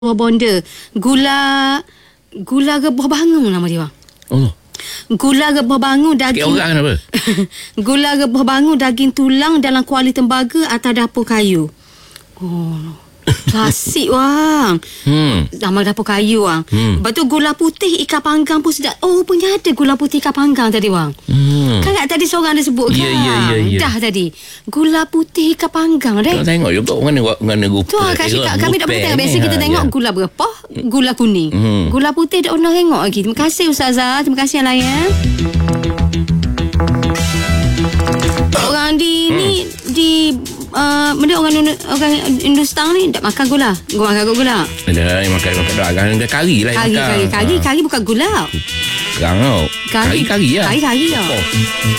buah bonda. Gula rebah bangun nama dia, bang. Oh. Gula rebah bangun daging. Sikit orang apa? Gula rebah bangun daging tulang dalam kuali tembaga atas dapur kayu. Oh, klasik, bang. Nama dapur kayu, bang. Lepas tu gula putih ikan panggang pun sedap. Oh, punya ada gula putih ikan panggang tadi, bang. Kan tadi seorang dia sebut kan? Ya. Dah tadi. Gula putih ikan panggang, deh. Kita tengok juga mana rupa. Tu kami tak pernah tengok. Biasa kita tengok gula berapa? Gula kuning. Gula putih tak pernah tengok lagi. Terima kasih Ustazah. Terima kasih yang lain. Orang benda orang Hindustan ni tak makan gula. Makan gula. Ada yang makan ada kari lah. Kari bukan gula. Kerang tau. Kari lah. Kari lah.